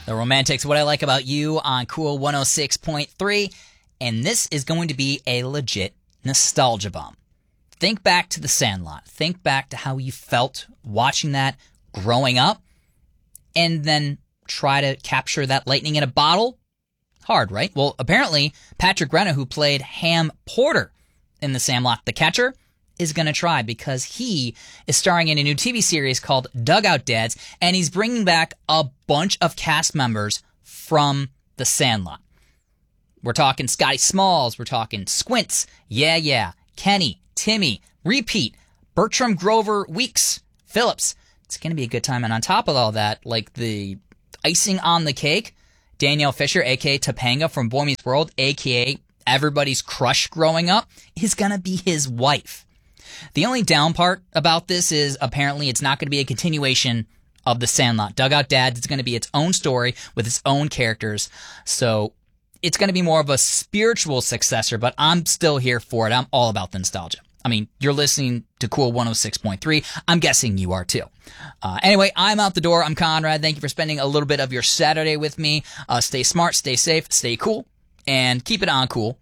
The Romantics, What I Like About You on Cool 106.3. And this is going to be a legit nostalgia bomb. Think back to The Sandlot. Think back to how you felt watching that growing up. And then try to capture that lightning in a bottle. Hard, right? Well, apparently, Patrick Renna, who played Ham Porter in The Sandlot, the catcher, is going to try because he is starring in a new TV series called Dugout Dads, and he's bringing back a bunch of cast members from The Sandlot. We're talking Scotty Smalls, we're talking Squints, Yeah, Kenny, Timmy, Repeat, Bertram Grover, Weeks, Phillips. It's going to be a good time, and on top of all that, like the icing on the cake, Danielle Fisher, a.k.a. Topanga from Boy Meets World, a.k.a. everybody's crush growing up, is going to be his wife. The only down part about this is apparently it's not going to be a continuation of The Sandlot. Dugout Dads is going to be its own story with its own characters. So it's going to be more of a spiritual successor, but I'm still here for it. I'm all about the nostalgia. I mean, you're listening to Cool 106.3. I'm guessing you are too. Anyway, I'm out the door. I'm Conrad. Thank you for spending a little bit of your Saturday with me. Stay smart, stay safe, stay cool, and keep it on Cool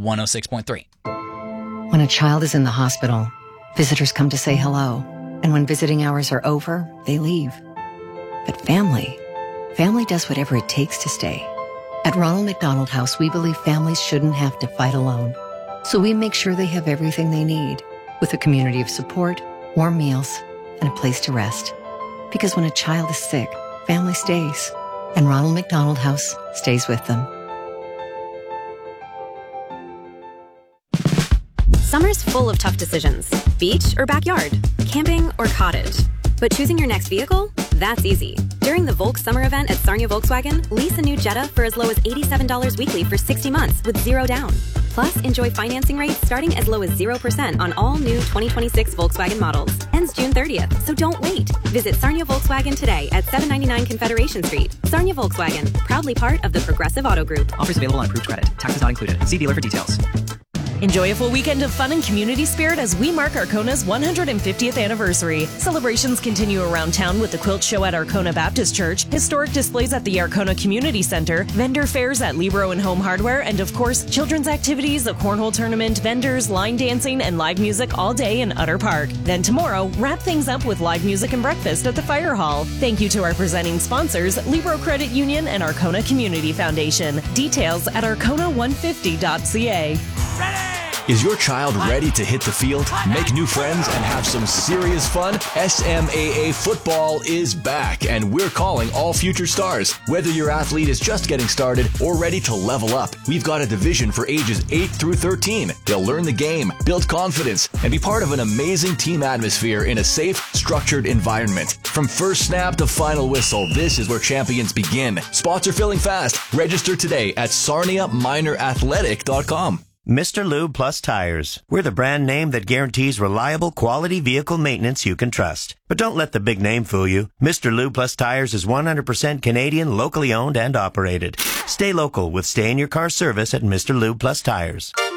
106.3. When a child is in the hospital, visitors come to say hello, and when visiting hours are over, they leave. But family does whatever it takes to stay. At Ronald McDonald House, we believe families shouldn't have to fight alone. So we make sure they have everything they need, with a community of support, warm meals, and a place to rest. Because when a child is sick, family stays, and Ronald McDonald House stays with them. Summer's full of tough decisions. Beach or backyard? Camping or cottage? But choosing your next vehicle? That's easy. During the Volk Summer event at Sarnia Volkswagen, lease a new Jetta for as low as $87 weekly for 60 months with zero down. Plus, enjoy financing rates starting as low as 0% on all new 2026 Volkswagen models. Ends June 30th, so don't wait. Visit Sarnia Volkswagen today at 799 Confederation Street. Sarnia Volkswagen, proudly part of the Progressive Auto Group. Offers available on approved credit. Taxes not included. See dealer for details. Enjoy a full weekend of fun and community spirit as we mark Arcona's 150th anniversary. Celebrations continue around town with the quilt show at Arcona Baptist Church, historic displays at the Arcona Community Center, vendor fairs at Libro and Home Hardware, and of course, children's activities, a cornhole tournament, vendors, line dancing, and live music all day in Utter Park. Then tomorrow, wrap things up with live music and breakfast at the Fire Hall. Thank you to our presenting sponsors, Libro Credit Union and Arcona Community Foundation. Details at arcona150.ca. Is your child ready to hit the field, make new friends, and have some serious fun? SMAA football is back, and we're calling all future stars. Whether your athlete is just getting started or ready to level up, we've got a division for ages 8 through 13. They'll learn the game, build confidence, and be part of an amazing team atmosphere in a safe, structured environment. From first snap to final whistle, this is where champions begin. Spots are filling fast. Register today at sarniaminorathletic.com. Mr. Lube Plus Tires. We're the brand name that guarantees reliable, quality vehicle maintenance you can trust. But don't let the big name fool you. Mr. Lube Plus Tires is 100% Canadian, locally owned and operated. Stay local with stay-in-your-car service at Mr. Lube Plus Tires.